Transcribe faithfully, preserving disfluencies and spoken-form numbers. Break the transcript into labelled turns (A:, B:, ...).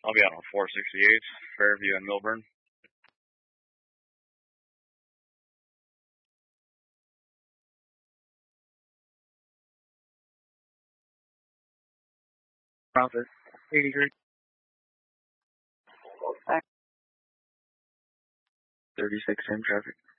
A: I'll be out on four sixty-eight, Fairview and Milburn.
B: Profit, eighty-three. thirty-six in traffic.